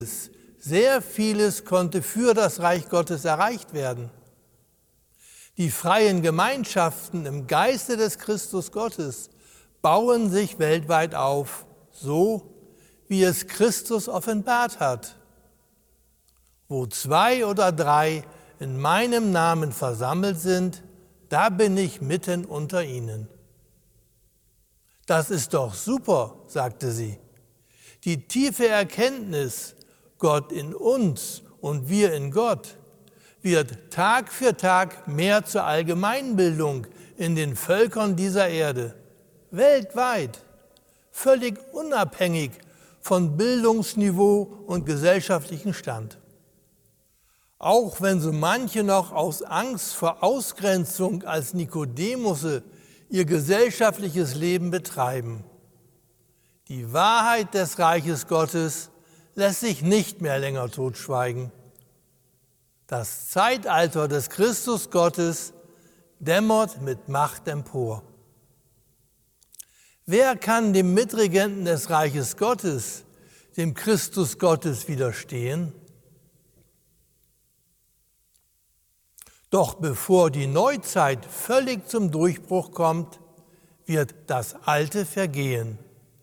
Sehr vieles konnte für das Reich Gottes erreicht werden. Die freien Gemeinschaften im Geiste des Christus Gottes bauen sich weltweit auf, so wie es Christus offenbart hat. Wo 2 oder 3 in meinem Namen versammelt sind, da bin ich mitten unter ihnen. Das ist doch super, sagte sie. Die tiefe Erkenntnis, Gott in uns und wir in Gott, wird Tag für Tag mehr zur Allgemeinbildung in den Völkern dieser Erde, weltweit, völlig unabhängig von Bildungsniveau und gesellschaftlichem Stand. Auch wenn so manche noch aus Angst vor Ausgrenzung als Nikodemusse ihr gesellschaftliches Leben betreiben. Die Wahrheit des Reiches Gottes lässt sich nicht mehr länger totschweigen. Das Zeitalter des Christus Gottes dämmert mit Macht empor. Wer kann dem Mitregenten des Reiches Gottes, dem Christus Gottes, widerstehen? Doch bevor die Neuzeit völlig zum Durchbruch kommt, wird das Alte vergehen.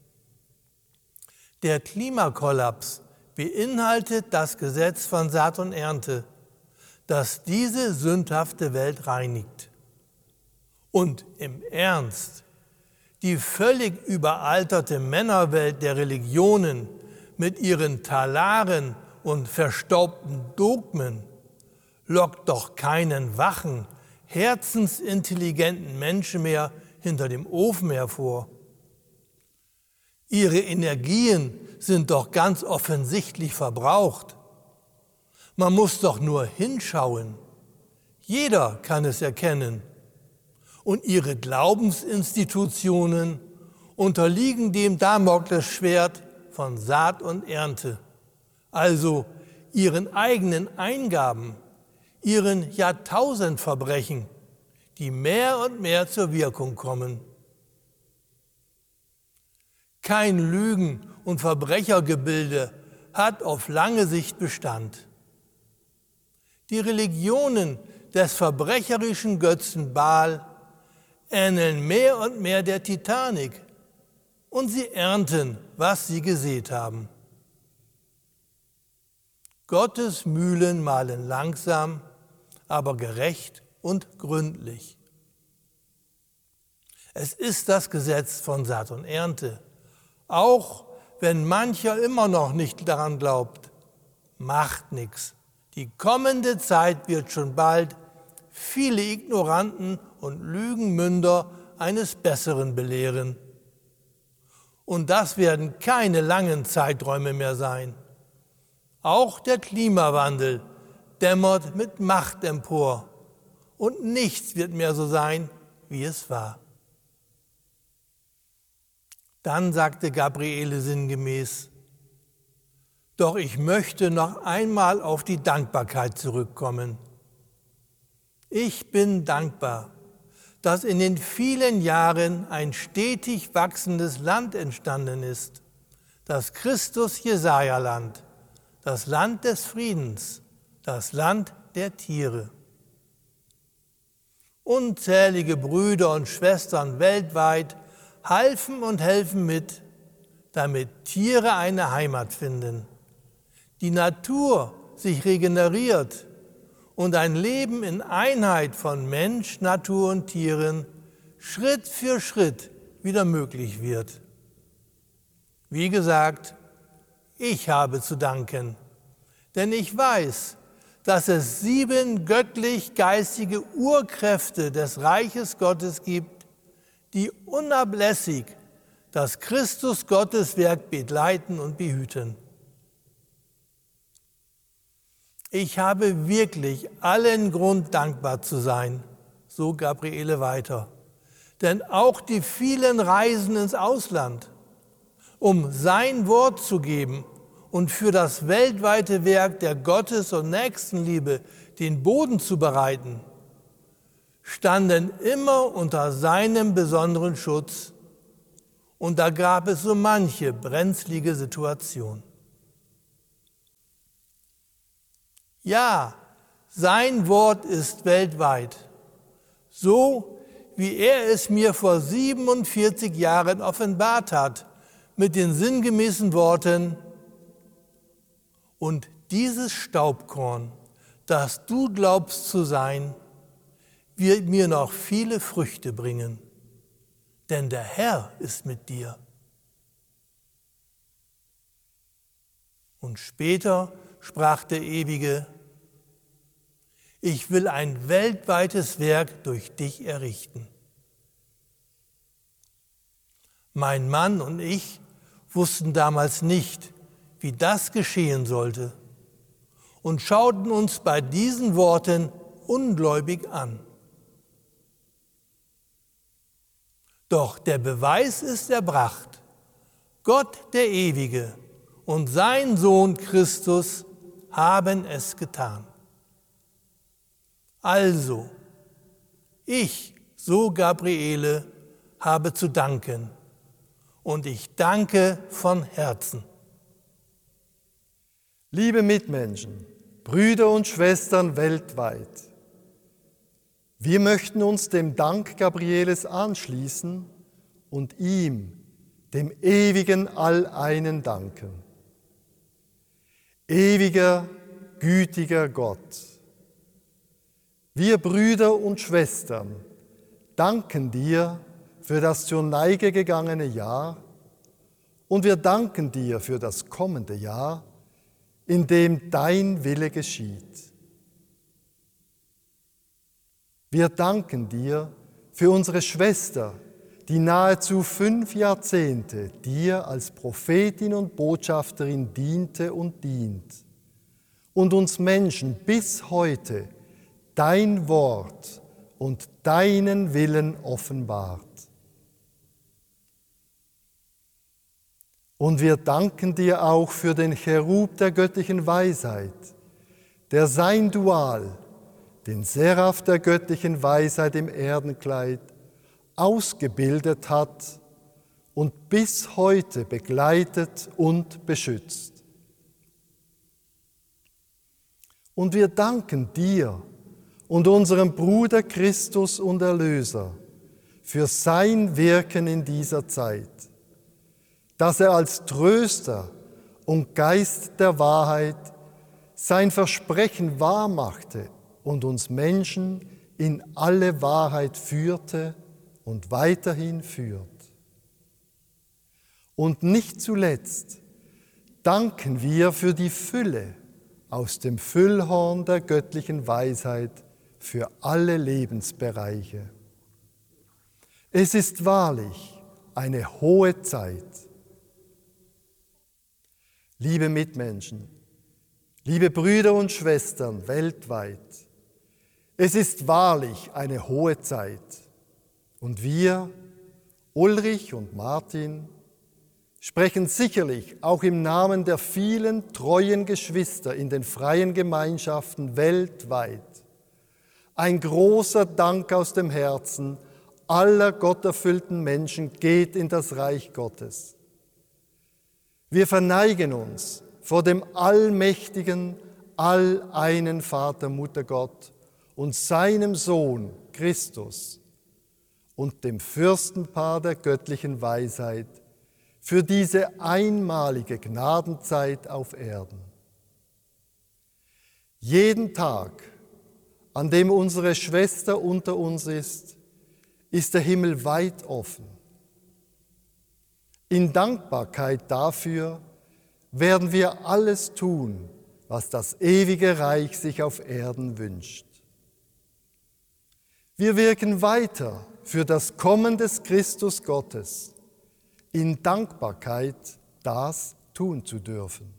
Der Klimakollaps beinhaltet das Gesetz von Saat und Ernte, das diese sündhafte Welt reinigt. Und im Ernst, die völlig überalterte Männerwelt der Religionen mit ihren Talaren und verstaubten Dogmen lockt doch keinen wachen, herzensintelligenten Menschen mehr hinter dem Ofen hervor. Ihre Energien sind doch ganz offensichtlich verbraucht. Man muss doch nur hinschauen. Jeder kann es erkennen. Und ihre Glaubensinstitutionen unterliegen dem Damoklesschwert von Saat und Ernte, also ihren eigenen Eingaben, ihren Jahrtausendverbrechen, die mehr und mehr zur Wirkung kommen. Kein Lügen- und Verbrechergebilde hat auf lange Sicht Bestand. Die Religionen des verbrecherischen Götzen Baal ähneln mehr und mehr der Titanic und sie ernten, was sie gesät haben. Gottes Mühlen mahlen langsam, aber gerecht und gründlich. Es ist das Gesetz von Saat und Ernte, auch wenn mancher immer noch nicht daran glaubt. Macht nichts. Die kommende Zeit wird schon bald viele Ignoranten und Lügenmünder eines Besseren belehren. Und das werden keine langen Zeiträume mehr sein. Auch der Klimawandel dämmert mit Macht empor und nichts wird mehr so sein, wie es war. Dann sagte Gabriele sinngemäß: Doch ich möchte noch einmal auf die Dankbarkeit zurückkommen. Ich bin dankbar, dass in den vielen Jahren ein stetig wachsendes Land entstanden ist, das Christus-Jesaja-Land, das Land des Friedens, das Land der Tiere. Unzählige Brüder und Schwestern weltweit halfen und helfen mit, damit Tiere eine Heimat finden, die Natur sich regeneriert und ein Leben in Einheit von Mensch, Natur und Tieren Schritt für Schritt wieder möglich wird. Wie gesagt, ich habe zu danken, denn ich weiß, dass es 7 göttlich-geistige Urkräfte des Reiches Gottes gibt, die unablässig das Christus Gottes Werk begleiten und behüten. Ich habe wirklich allen Grund, dankbar zu sein, so Gabriele weiter. Denn auch die vielen Reisen ins Ausland, um sein Wort zu geben und für das weltweite Werk der Gottes- und Nächstenliebe den Boden zu bereiten, standen immer unter seinem besonderen Schutz. Und da gab es so manche brenzlige Situation. Ja, sein Wort ist weltweit, so wie er es mir vor 47 Jahren offenbart hat, mit den sinngemäßen Worten: Und dieses Staubkorn, das du glaubst zu sein, wird mir noch viele Früchte bringen, denn der Herr ist mit dir. Und später sprach der Ewige: Ich will ein weltweites Werk durch dich errichten. Mein Mann und ich wussten damals nicht, wie das geschehen sollte, und schauten uns bei diesen Worten ungläubig an. Doch der Beweis ist erbracht. Gott, der Ewige, und sein Sohn Christus haben es getan. Also, ich, so Gabriele, habe zu danken, und ich danke von Herzen. Liebe Mitmenschen, Brüder und Schwestern weltweit, wir möchten uns dem Dank Gabrieles anschließen und ihm, dem ewigen Alleinen, danken. Ewiger, gütiger Gott, wir Brüder und Schwestern danken dir für das zur Neige gegangene Jahr und wir danken dir für das kommende Jahr, in dem dein Wille geschieht. Wir danken dir für unsere Schwester, die nahezu 5 Jahrzehnte dir als Prophetin und Botschafterin diente und dient und uns Menschen bis heute dein Wort und deinen Willen offenbart. Und wir danken dir auch für den Cherub der göttlichen Weisheit, der sein Dual, den Seraph der göttlichen Weisheit im Erdenkleid, ausgebildet hat und bis heute begleitet und beschützt. Und wir danken dir und unserem Bruder Christus und Erlöser für sein Wirken in dieser Zeit, dass er als Tröster und Geist der Wahrheit sein Versprechen wahrmachte und uns Menschen in alle Wahrheit führte und weiterhin führt. Und nicht zuletzt danken wir für die Fülle aus dem Füllhorn der göttlichen Weisheit für alle Lebensbereiche. Es ist wahrlich eine hohe Zeit. Liebe Mitmenschen, liebe Brüder und Schwestern weltweit, es ist wahrlich eine hohe Zeit. Und wir, Ulrich und Martin, sprechen sicherlich auch im Namen der vielen treuen Geschwister in den freien Gemeinschaften weltweit. Ein großer Dank aus dem Herzen aller gotterfüllten Menschen geht in das Reich Gottes. Wir verneigen uns vor dem allmächtigen, alleinen Vater, Mutter Gott und seinem Sohn Christus und dem Fürstenpaar der göttlichen Weisheit für diese einmalige Gnadenzeit auf Erden. Jeden Tag, an dem unsere Schwester unter uns ist der Himmel weit offen. In Dankbarkeit dafür werden wir alles tun, was das ewige Reich sich auf Erden wünscht. Wir wirken weiter für das Kommen des Christus Gottes, in Dankbarkeit das tun zu dürfen.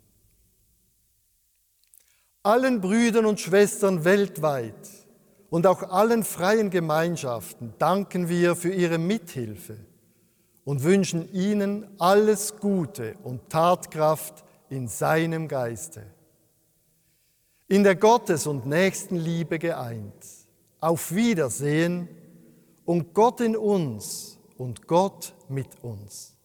Allen Brüdern und Schwestern weltweit und auch allen freien Gemeinschaften danken wir für ihre Mithilfe und wünschen ihnen alles Gute und Tatkraft in seinem Geiste. In der Gottes- und Nächstenliebe geeint. Auf Wiedersehen und Gott in uns und Gott mit uns.